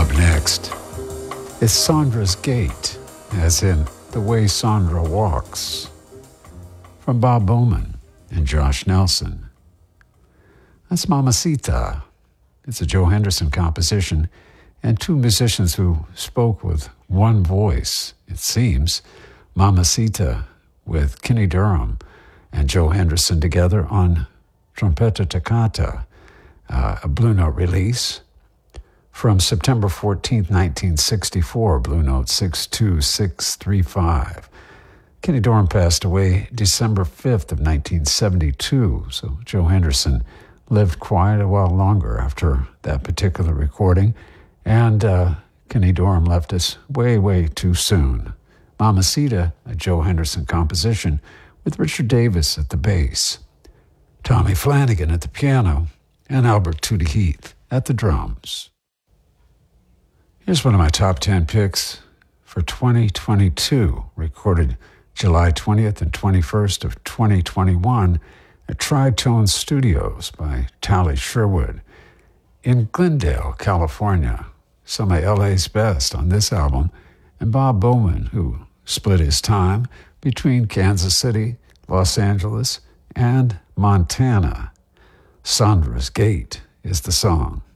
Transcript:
Up next is Sandra's Gait, as in the way Sandra walks, from Bob Bowman and Josh Nelson. That's Mamacita. It's a Joe Henderson composition, and two musicians who spoke with one voice, it seems. Mamacita with Kenny Durham and Joe Henderson together on Trompeta Toccata, a Blue Note release from September 14th, 1964, Blue Note 62635. Kenny Dorham passed away December 5th of 1972, so Joe Henderson lived quite a while longer after that particular recording, and Kenny Dorham left us way, way too soon. Mamacita, a Joe Henderson composition with Richard Davis at the bass, Tommy Flanagan at the piano, and Albert Tootie Heath at the drums. Here's one of my top 10 picks for 2022, recorded July 20th and 21st of 2021 at Tritone Studios by Tally Sherwood in Glendale, California. Some of LA's best on this album, and Bob Bowman, who split his time between Kansas City, Los Angeles, and Montana. Sandra's Gait is the song.